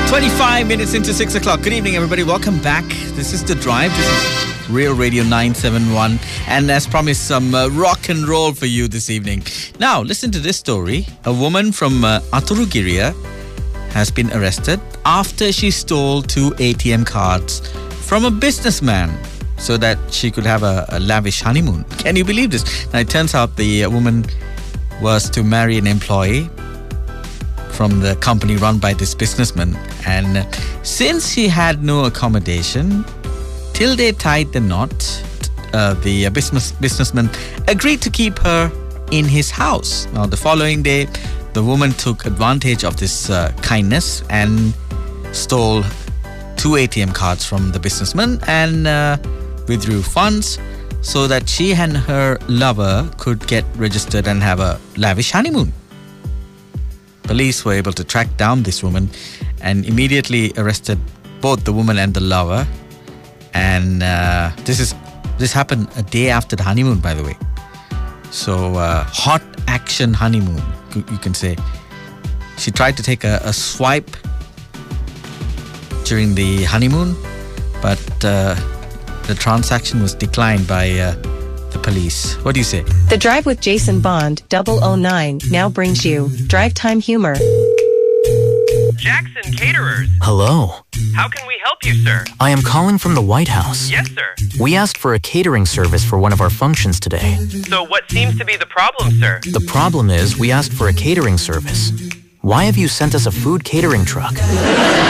25 minutes into 6 o'clock. Good evening, everybody. Welcome back. This is The Drive. This is Real Radio 971. And as promised, some rock and roll for you this evening. Now, listen to this story. A woman from Aturugiriya has been arrested after she stole 2 ATM cards from a businessman so that she could have a lavish honeymoon. Can you believe this? Now, it turns out the woman was to marry an employee from the company run by this businessman, and since she had no accommodation till they tied the knot, the businessman agreed to keep her in his house. Now, the following day, the woman took advantage of this kindness and stole 2 ATM cards from the businessman and withdrew funds so that she and her lover could get registered and have a lavish honeymoon. Police were able to track down this woman and immediately arrested both the woman and the lover. And this happened a day after the honeymoon, by the way. So hot action honeymoon, you can say. She tried to take a swipe during the honeymoon, but the transaction was declined by the police. What do you say? The Drive with Jason Bond 009 now brings you Drive Time Humor. Jackson Caterers. Hello. How can we help you, sir? I am calling from the White House. Yes, sir. We asked for a catering service for one of our functions today. So what seems to be the problem, sir? The problem is we asked for a catering service. Why have you sent us a food catering truck?